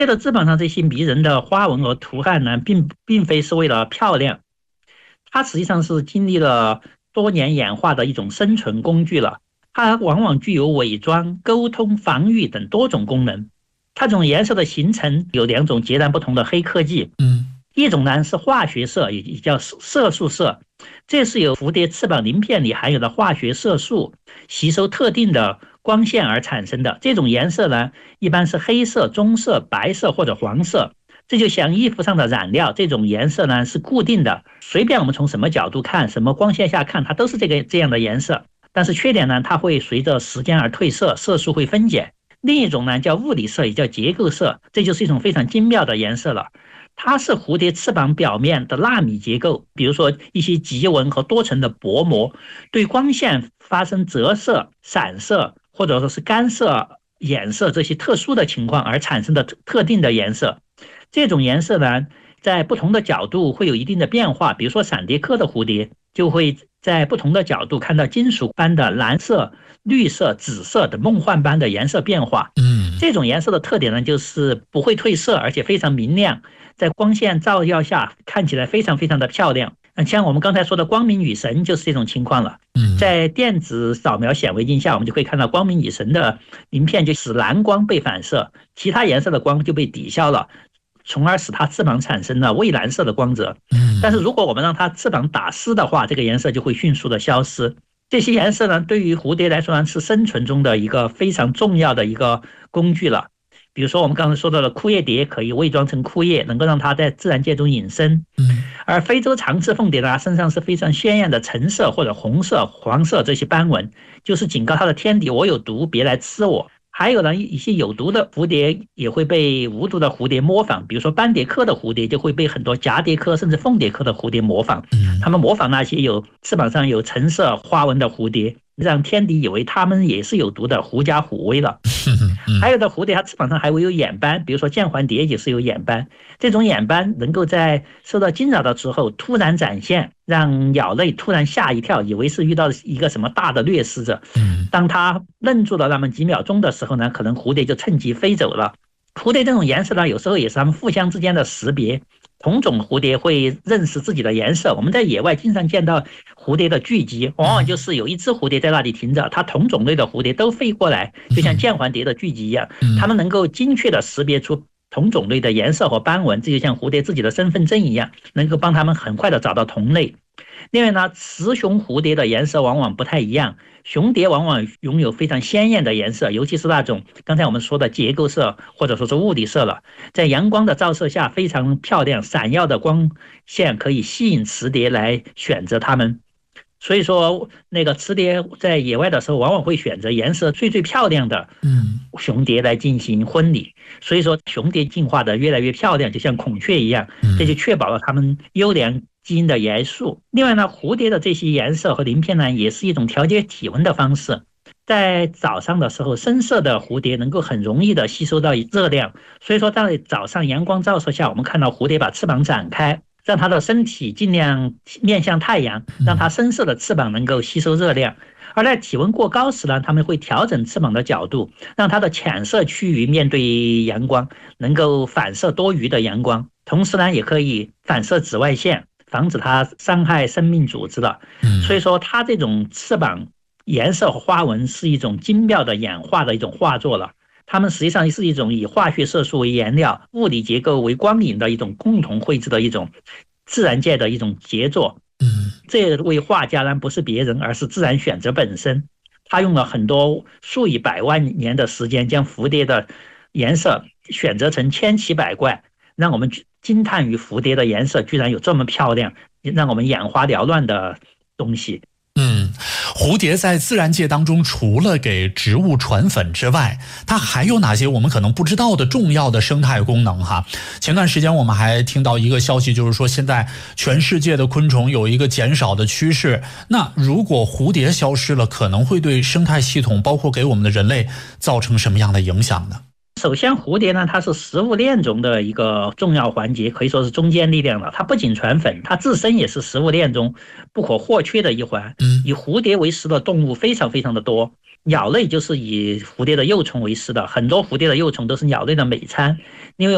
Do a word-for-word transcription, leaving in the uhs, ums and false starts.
蝶的翅膀上这些迷人的花纹和图案呢，并并非是为了漂亮，它实际上是经历了多年演化的一种生存工具了。它往往具有伪装、沟通、防御等多种功能。它这种颜色的形成有两种截然不同的黑科技。 嗯， 一种呢是化学色，也叫色素色，这是由蝴蝶翅膀鳞片里含有的化学色素吸收特定的光线而产生的。这种颜色呢，一般是黑色、棕色、白色或者黄色。这就像衣服上的染料，这种颜色呢是固定的，随便我们从什么角度看，什么光线下看，它都是这个这样的颜色。但是缺点呢，它会随着时间而褪色，色素会分解。另一种呢叫物理色，也叫结构色，这就是一种非常精妙的颜色了。它是蝴蝶翅膀表面的纳米结构，比如说一些极纹和多层的薄膜，对光线发生折射、散射或者说是干涉、衍射这些特殊的情况而产生的特定的颜色。这种颜色呢，在不同的角度会有一定的变化，比如说闪蝶科的蝴蝶就会在不同的角度看到金属般的蓝色、绿色、紫色等梦幻般的颜色变化。 嗯， 这种颜色的特点呢，就是不会褪色，而且非常明亮，在光线照耀下看起来非常非常的漂亮。像我们刚才说的光明女神就是这种情况了。在电子扫描显微镜下，我们就可以看到光明女神的鳞片就使蓝光被反射，其他颜色的光就被抵消了，从而使它翅膀产生了蔚蓝色的光泽。但是如果我们让它翅膀打湿的话，这个颜色就会迅速的消失。这些颜色呢，对于蝴蝶来说呢，是生存中的一个非常重要的一个工具了。比如说我们刚才说到的枯叶蝶可以伪装成枯叶，能够让它在自然界中隐身。而非洲长翅凤蝶呢，身上是非常鲜艳的橙色或者红色、黄色这些斑纹，就是警告它的天敌，我有毒，别来吃我。还有呢，一些有毒的蝴蝶也会被无毒的蝴蝶模仿，比如说斑蝶科的蝴蝶就会被很多蛱蝶科甚至凤蝶科的蝴蝶模仿。他们模仿那些有翅膀上有橙色花纹的蝴蝶，让天敌以为它们也是有毒的，狐假虎威了。还有的蝴蝶它翅膀上还会有眼斑，比如说剑环蝶也是有眼斑，这种眼斑能够在受到惊扰的时候突然展现，让鸟类突然吓一跳，以为是遇到一个什么大的掠食者。当它愣住了那么几秒钟的时候呢，可能蝴蝶就趁机飞走了。蝴蝶这种颜色呢，有时候也是它们互相之间的识别，同种蝴蝶会认识自己的颜色。我们在野外经常见到蝴蝶的聚集，往往就是有一只蝴蝶在那里停着，它同种类的蝴蝶都飞过来，就像剑环蝶的聚集一样，它们能够精确的识别出同种类的颜色和斑纹，这就像蝴蝶自己的身份证一样，能够帮它们很快的找到同类。另外呢，雌雄蝴蝶的颜色往往不太一样，雄蝶往往拥有非常鲜艳的颜色，尤其是那种刚才我们说的结构色或者说是物理色了，在阳光的照射下非常漂亮，闪耀的光线可以吸引雌蝶来选择它们。所以说那个雌蝶在野外的时候往往会选择颜色最最漂亮的雄蝶来进行婚礼，所以说雄蝶进化的越来越漂亮，就像孔雀一样，这就确保了它们优良基因的元素。另外呢，蝴蝶的这些颜色和鳞片呢，也是一种调节体温的方式。在早上的时候，深色的蝴蝶能够很容易的吸收到热量，所以说在早上阳光照射下，我们看到蝴蝶把翅膀展开，让它的身体尽量面向太阳，让它深色的翅膀能够吸收热量。而在体温过高时呢，它们会调整翅膀的角度，让它的浅色区域面对阳光，能够反射多余的阳光，同时呢，也可以反射紫外线，防止它伤害生命组织了。所以说它这种翅膀颜色和花纹是一种精妙的演化的一种画作了。它们实际上是一种以化学色素为颜料、物理结构为光影的一种共同绘制的一种自然界的一种杰作。这位画家呢，不是别人，而是自然选择本身。他用了很多数以百万年的时间，将蝴蝶的颜色选择成千奇百怪，让我们惊叹于蝴蝶的颜色居然有这么漂亮，让我们眼花缭乱的东西。 嗯，蝴蝶在自然界当中，除了给植物传粉之外，它还有哪些我们可能不知道的重要的生态功能哈？前段时间我们还听到一个消息，就是说现在全世界的昆虫有一个减少的趋势。那如果蝴蝶消失了，可能会对生态系统，包括给我们的人类造成什么样的影响呢？ 首先，蝴蝶呢，它是食物链中的一个重要环节，可以说是中坚力量了。它不仅传粉，它自身也是食物链中不可或缺的一环。以蝴蝶为食的动物非常非常的多，鸟类就是以蝴蝶的幼虫为食的，很多蝴蝶的幼虫都是鸟类的美餐。因为